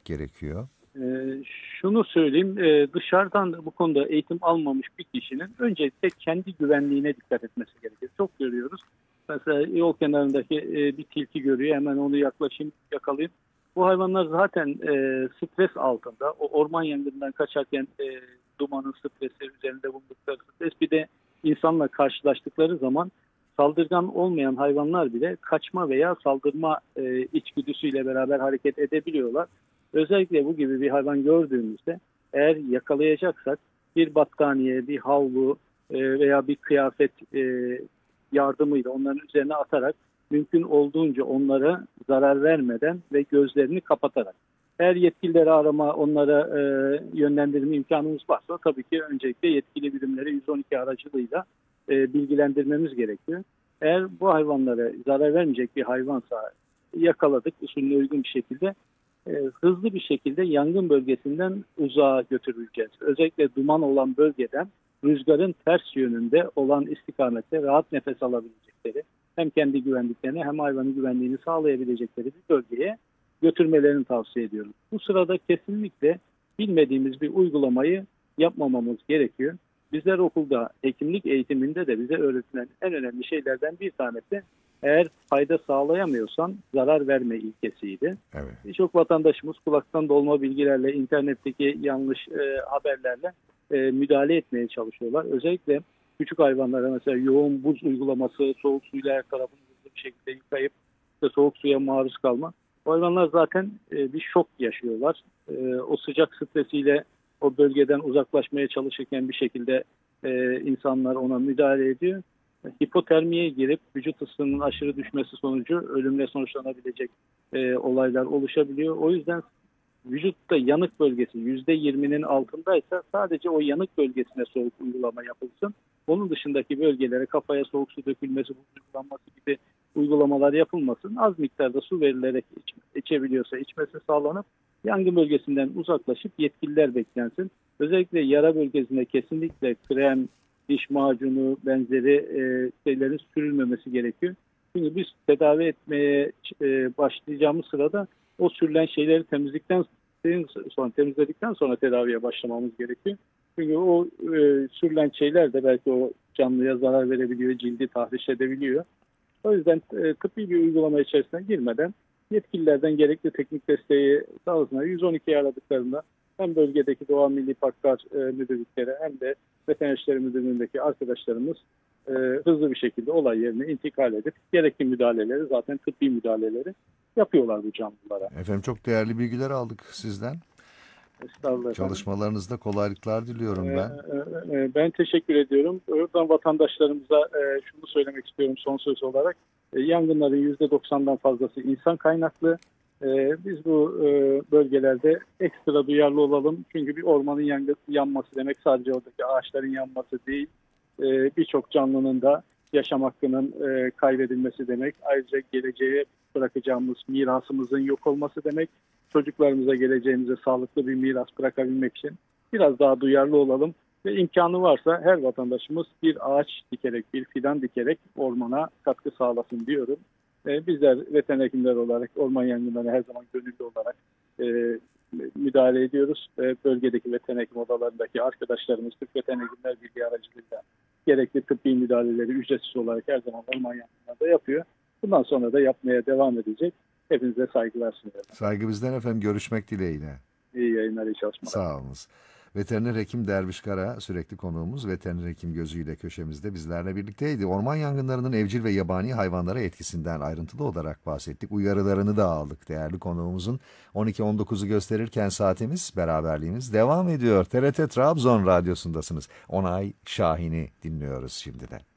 yapmak gerekiyor? Şunu söyleyeyim, dışarıdan bu konuda eğitim almamış bir kişinin öncelikle kendi güvenliğine dikkat etmesi gerekir. Çok görüyoruz. Mesela yol kenarındaki bir tilki görüyor, hemen onu yaklaşayım, yakalayayım. Bu hayvanlar zaten stres altında. O orman yangından kaçarken dumanın stresi, üzerinde bulundukları stres, bir de insanla karşılaştıkları zaman saldırgan olmayan hayvanlar bile kaçma veya saldırma içgüdüsüyle beraber hareket edebiliyorlar. Özellikle bu gibi bir hayvan gördüğümüzde eğer yakalayacaksak bir battaniye, bir havlu veya bir kıyafet yardımıyla onların üzerine atarak mümkün olduğunca onlara zarar vermeden ve gözlerini kapatarak. Eğer yetkilileri arama, onlara yönlendirme imkanımız varsa tabii ki öncelikle yetkili birimleri 112 aracılığıyla bilgilendirmemiz gerekiyor. Eğer bu hayvanlara zarar vermeyecek bir hayvansa yakaladık usulüne uygun bir şekilde hızlı bir şekilde yangın bölgesinden uzağa götürüleceğiz. Özellikle duman olan bölgeden rüzgarın ters yönünde olan istikamette rahat nefes alabilecekleri, hem kendi güvenliklerini hem hayvanın güvenliğini sağlayabilecekleri bir bölgeye götürmelerini tavsiye ediyorum. Bu sırada kesinlikle bilmediğimiz bir uygulamayı yapmamamız gerekiyor. Bizler okulda hekimlik eğitiminde de bize öğretilen en önemli şeylerden bir tanesi, eğer fayda sağlayamıyorsan zarar verme ilkesiydi. Evet. Birçok vatandaşımız kulaktan dolma bilgilerle, internetteki yanlış haberlerle müdahale etmeye çalışıyorlar. Özellikle küçük hayvanlara mesela yoğun buz uygulaması, soğuk suyla her tarafını hızlı bir şekilde yıkayıp soğuk suya maruz kalma. O hayvanlar zaten bir şok yaşıyorlar. O sıcak stresiyle o bölgeden uzaklaşmaya çalışırken bir şekilde insanlar ona müdahale ediyor. Hipotermiye girip vücut ısısının aşırı düşmesi sonucu ölümle sonuçlanabilecek olaylar oluşabiliyor. O yüzden vücutta yanık bölgesi %20'nin altındaysa sadece o yanık bölgesine soğuk uygulama yapılsın. Onun dışındaki bölgelere kafaya soğuk su dökülmesi, buz uygulanması gibi uygulamalar yapılmasın. Az miktarda su verilerek içebiliyorsa içmesi sağlanıp yangın bölgesinden uzaklaşıp yetkililer beklensin. Özellikle yara bölgesine kesinlikle krem, diş macunu benzeri şeylerin sürülmemesi gerekiyor. Çünkü biz tedavi etmeye başlayacağımız sırada o sürülen şeyleri temizledikten sonra tedaviye başlamamız gerekiyor. Çünkü o sürülen şeyler de belki o canlıya zarar verebiliyor, cildi tahriş edebiliyor. O yüzden tıbbi bir uygulama içerisine girmeden yetkililerden gerekli teknik desteği sağlasınlar. 112'yi aradıklarında hem bölgedeki Doğa Milli Parklar müdürlükleri hem de Veteriner İşleri Müdürlüğü'ndeki arkadaşlarımız hızlı bir şekilde olay yerine intikal edip gerekli müdahaleleri, zaten tıbbi müdahaleleri yapıyorlar bu canlılara. Efendim çok değerli bilgiler aldık sizden. Estağfurullah efendim. Çalışmalarınızda kolaylıklar diliyorum ben. Ben teşekkür ediyorum. Oradan vatandaşlarımıza şunu söylemek istiyorum son söz olarak. Yangınların %90'dan fazlası insan kaynaklı. Biz bu bölgelerde ekstra duyarlı olalım. Çünkü bir ormanın yanması demek sadece oradaki ağaçların yanması değil. Birçok canlının da yaşam hakkının kaybedilmesi demek. Ayrıca geleceğe bırakacağımız mirasımızın yok olması demek. Çocuklarımıza, geleceğimize sağlıklı bir miras bırakabilmek için biraz daha duyarlı olalım. Ve imkanı varsa her vatandaşımız bir ağaç dikerek, bir fidan dikerek ormana katkı sağlasın diyorum. Bizler veteriner hekimler olarak orman yangınlarına her zaman gönüllü olarak müdahale ediyoruz. Bölgedeki veteriner hekim odalarındaki arkadaşlarımız Türk Veteriner Hekimler Birliği aracılığıyla gerekli tıbbi müdahaleleri ücretsiz olarak her zaman orman yangınlarında yapıyor. Bundan sonra da yapmaya devam edecek. Hepinize saygılar sunuyorum. Saygı bizden efendim. Görüşmek dileğiyle. İyi yayınlar, iyi çalışmalar. Sağ olunuz. Veteriner hekim Derviş Kara sürekli konuğumuz. Veteriner hekim gözüyle köşemizde bizlerle birlikteydi. Orman yangınlarının evcil ve yabani hayvanlara etkisinden ayrıntılı olarak bahsettik. Uyarılarını da aldık değerli konuğumuzun. 12.19'u gösterirken saatimiz, beraberliğimiz devam ediyor. TRT Trabzon Radyosu'ndasınız. Onay Şahin'i dinliyoruz şimdiden.